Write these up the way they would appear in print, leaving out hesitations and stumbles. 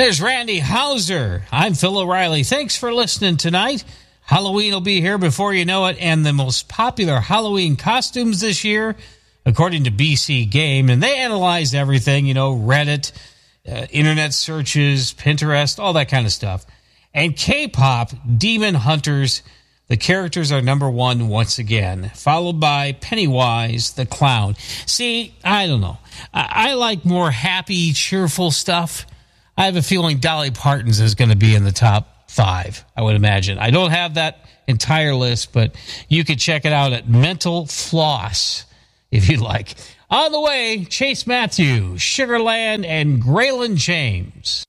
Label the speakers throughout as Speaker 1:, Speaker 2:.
Speaker 1: There's Randy Hauser. I'm Phil O'Reilly. Thanks for listening tonight. Halloween will be here before you know it, and the most popular Halloween costumes this year, according to BC Game, and they analyze everything, Reddit, internet searches, Pinterest, all that kind of stuff. And K-pop, Demon Hunters, the characters are number one once again, followed by Pennywise the Clown. See, I don't know. I like more happy, cheerful stuff. I have a feeling Dolly Parton's is going to be in the top 5, I would imagine. I don't have that entire list, but you could check it out at Mental Floss, if you'd like. On the way, Chase Matthew, Sugarland, and Graylin James.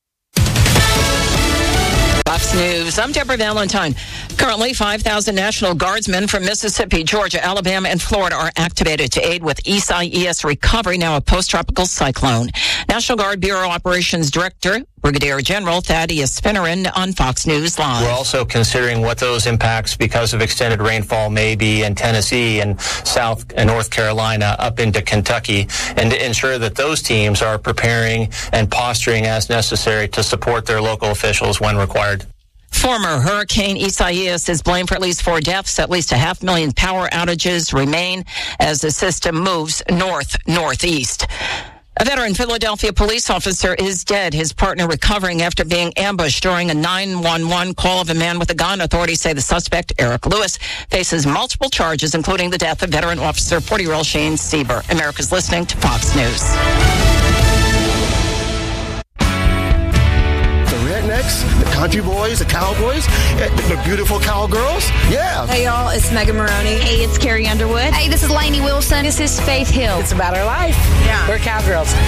Speaker 2: Fox News. I'm Deborah Valentine. Currently, 5,000 National Guardsmen from Mississippi, Georgia, Alabama, and Florida are activated to aid with Isaias recovery, now a post-tropical cyclone. National Guard Bureau Operations Director, Brigadier General Thaddeus Finneran on Fox News Live.
Speaker 3: We're also considering what those impacts because of extended rainfall may be in Tennessee and South and North Carolina up into Kentucky, and to ensure that those teams are preparing and posturing as necessary to support their local officials when required.
Speaker 2: Former Hurricane Isaias is blamed for at least 4 deaths. At least 500,000 power outages remain as the system moves northeast. A veteran Philadelphia police officer is dead. His partner recovering after being ambushed during a 911 call of a man with a gun. Authorities say the suspect, Eric Lewis, faces multiple charges, including the death of veteran officer 40-year-old Shane Sieber. America's listening to Fox News.
Speaker 4: The country boys, the cowboys, the beautiful cowgirls. Yeah.
Speaker 5: Hey, y'all, it's Megan Maroney.
Speaker 6: Hey, it's Carrie Underwood.
Speaker 7: Hey, this is Lainey Wilson.
Speaker 6: This is Faith Hill.
Speaker 5: It's about our life.
Speaker 6: Yeah.
Speaker 5: We're cowgirls.